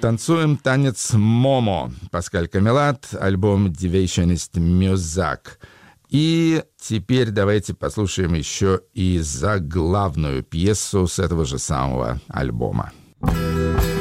Танцуем танец Момо. Паскаль Камелат, альбом Deviationist Music. И теперь давайте послушаем еще и заглавную пьесу с этого же самого альбома.